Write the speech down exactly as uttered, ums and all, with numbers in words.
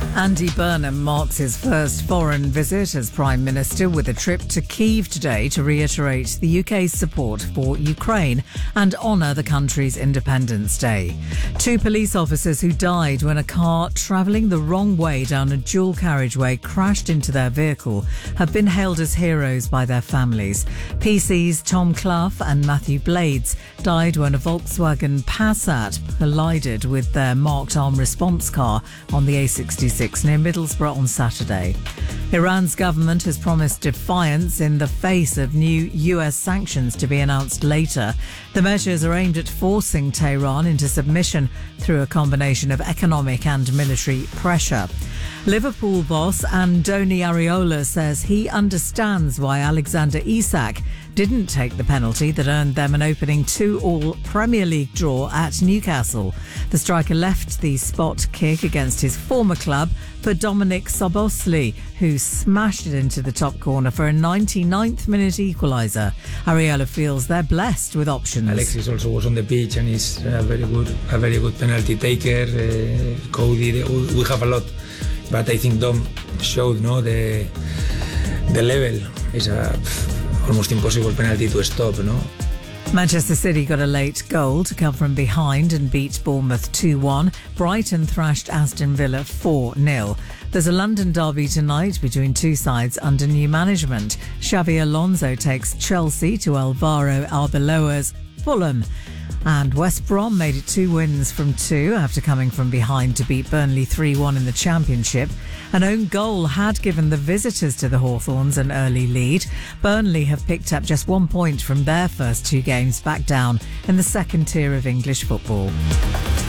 Andy Burnham marks his first foreign visit as Prime Minister with a trip to Kyiv today to reiterate the U K's support for Ukraine and honour the country's Independence Day. Two police officers who died when a car travelling the wrong way down a dual carriageway crashed into their vehicle have been hailed as heroes by their families. P C's Tom Clough and Matthew Blades died when a Volkswagen Passat collided with their marked arm response car on the A sixty-six near Middlesbrough on Saturday. Iran's government has promised defiance in the face of new U S sanctions to be announced later. The measures are aimed at forcing Tehran into submission through a combination of economic and military pressure. Liverpool boss Andoni Areola says he understands why Alexander Isak didn't take the penalty that earned them an opening two-all Premier League draw at Newcastle. The striker left the spot kick against his former club for Dominic Szoboszlai, who smashed it into the top corner for a ninety-ninth minute equaliser. Areola feels they're blessed with options. Alexis also was on the pitch and is a very good, a very good penalty taker. Uh, Cody, we have a lot, but I think Dom showed no the the level. It's a almost impossible penalty to stop, no? Manchester City got a late goal to come from behind and beat Bournemouth two one. Brighton thrashed Aston Villa four nil. There's a London derby tonight between two sides under new management. Xabi Alonso takes Chelsea to Alvaro Arbeloa's Fulham. And West Brom made it two wins from two after coming from behind to beat Burnley three one in the Championship. An own goal had given the visitors to the Hawthorns an early lead. Burnley have picked up just one point from their first two games back down in the second tier of English football.